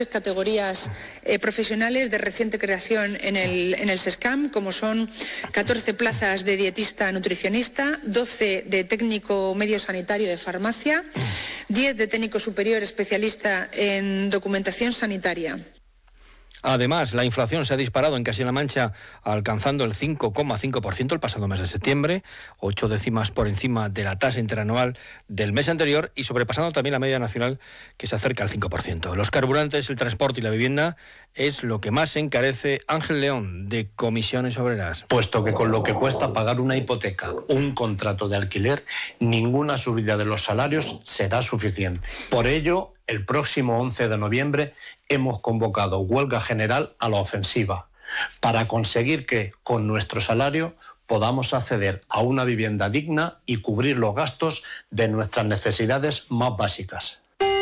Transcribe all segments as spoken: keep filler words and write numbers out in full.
categorías eh, profesionales de reciente creación en el, en el SESCAM, como son catorce plazas de dietista nutricionista, doce de técnico medio sanitario de farmacia, diez de técnico superior especialista en documentación sanitaria. Además, la inflación se ha disparado en Castilla-La Mancha, alcanzando el cinco coma cinco por ciento el pasado mes de septiembre, ocho décimas por encima de la tasa interanual del mes anterior y sobrepasando también la media nacional, que se acerca al cinco por ciento. Los carburantes, el transporte y la vivienda es lo que más encarece. Ángel León, de Comisiones Obreras. Puesto que con lo que cuesta pagar una hipoteca, un contrato de alquiler, ninguna subida de los salarios será suficiente. Por ello, el próximo once de noviembre hemos convocado huelga general a la ofensiva para conseguir que, con nuestro salario, podamos acceder a una vivienda digna y cubrir los gastos de nuestras necesidades más básicas.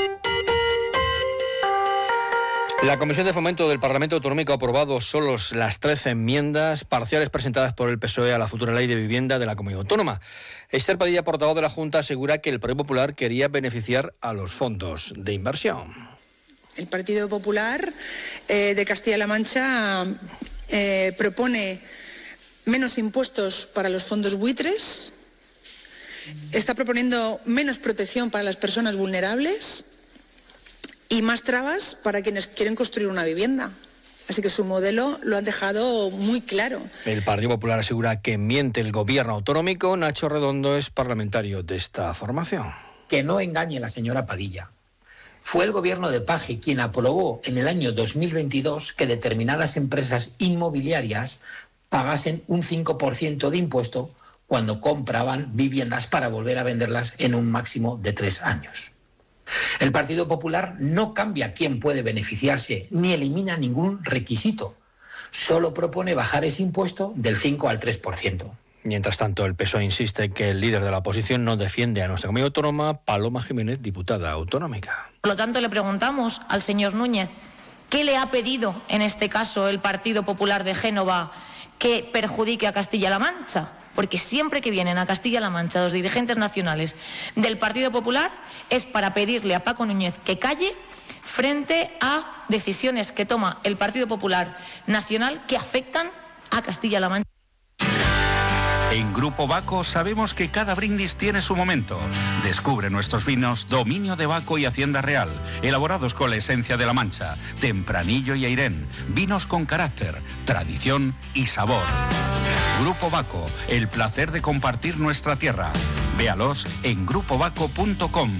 La Comisión de Fomento del Parlamento Autonómico ha aprobado solo las trece enmiendas parciales presentadas por el P S O E a la futura ley de vivienda de la Comunidad Autónoma. Esther Padilla, portavoz de la Junta, asegura que el Partido Popular quería beneficiar a los fondos de inversión. El Partido Popular eh, de Castilla-La Mancha eh, propone menos impuestos para los fondos buitres, está proponiendo menos protección para las personas vulnerables y más trabas para quienes quieren construir una vivienda. Así que su modelo lo han dejado muy claro. El Partido Popular asegura que miente el gobierno autonómico. Nacho Redondo es parlamentario de esta formación. Que no engañe la señora Padilla. Fue el gobierno de Paje quien aprobó en el año dos mil veintidós que determinadas empresas inmobiliarias pagasen un cinco por ciento de impuesto cuando compraban viviendas para volver a venderlas en un máximo de tres años. El Partido Popular no cambia quién puede beneficiarse ni elimina ningún requisito. Solo propone bajar ese impuesto del cinco al tres por ciento. Mientras tanto, el P S O E insiste en que el líder de la oposición no defiende a nuestra comunidad autónoma. Paloma Jiménez, diputada autonómica. Por lo tanto, le preguntamos al señor Núñez qué le ha pedido, en este caso, el Partido Popular de Génova que perjudique a Castilla-La Mancha. Porque siempre que vienen a Castilla-La Mancha los dirigentes nacionales del Partido Popular es para pedirle a Paco Núñez que calle frente a decisiones que toma el Partido Popular Nacional que afectan a Castilla-La Mancha. En Grupo Baco sabemos que cada brindis tiene su momento. Descubre nuestros vinos Dominio de Baco y Hacienda Real, elaborados con la esencia de La Mancha, Tempranillo y Airén, vinos con carácter, tradición y sabor. Grupo Baco, el placer de compartir nuestra tierra. Véalos en grupo baco punto com.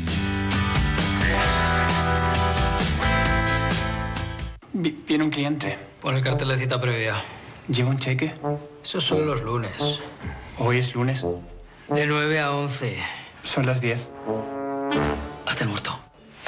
Viene un cliente. Pon el cartel de cita previa. ¿Lleva un cheque? Esos son los lunes. ¿Hoy es lunes? De nueve a once. Son las diez. Hazte el muerto.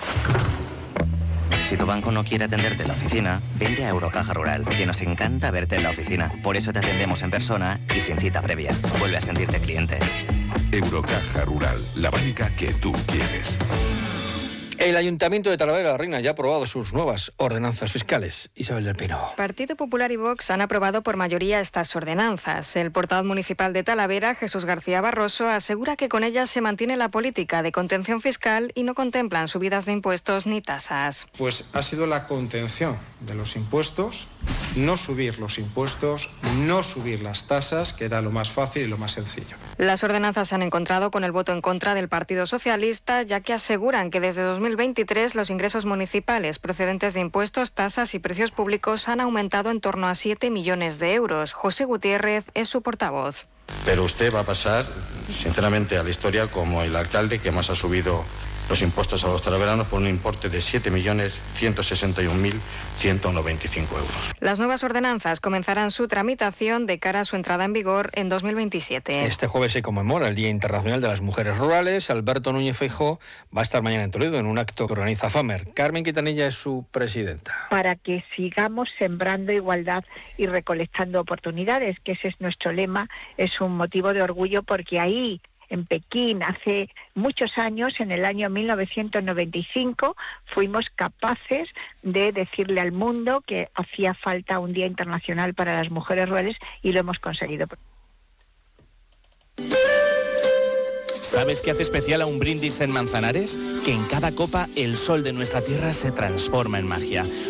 Si tu banco no quiere atenderte en la oficina, vente a Eurocaja Rural, que nos encanta verte en la oficina. Por eso te atendemos en persona y sin cita previa. Vuelve a sentirte cliente. Eurocaja Rural, la banca que tú quieres. El Ayuntamiento de Talavera de la Reina ya ha aprobado sus nuevas ordenanzas fiscales. Isabel del Pino. Partido Popular y Vox han aprobado por mayoría estas ordenanzas. El portavoz municipal de Talavera, Jesús García Barroso, asegura que con ellas se mantiene la política de contención fiscal y no contemplan subidas de impuestos ni tasas. Pues ha sido la contención de los impuestos, no subir los impuestos, no subir las tasas, que era lo más fácil y lo más sencillo. Las ordenanzas se han encontrado con el voto en contra del Partido Socialista, ya que aseguran que desde dos mil veintitrés los ingresos municipales procedentes de impuestos, tasas y precios públicos han aumentado en torno a siete millones de euros. José Gutiérrez es su portavoz. Pero usted va a pasar, sinceramente, a la historia como el alcalde que más ha subido los impuestos a los talaveranos por un importe de siete millones ciento sesenta y un mil ciento noventa y cinco euros. Las nuevas ordenanzas comenzarán su tramitación de cara a su entrada en vigor en dos mil veintisiete. Este jueves se conmemora el Día Internacional de las Mujeres Rurales. Alberto Núñez Feijóo va a estar mañana en Toledo en un acto que organiza FAMER. Carmen Quintanilla es su presidenta. Para que sigamos sembrando igualdad y recolectando oportunidades, que ese es nuestro lema, es un motivo de orgullo porque ahí, en Pekín, hace muchos años, en el año mil novecientos noventa y cinco, fuimos capaces de decirle al mundo que hacía falta un Día Internacional para las Mujeres Rurales y lo hemos conseguido. ¿Sabes qué hace especial a un brindis en Manzanares? Que en cada copa el sol de nuestra tierra se transforma en magia.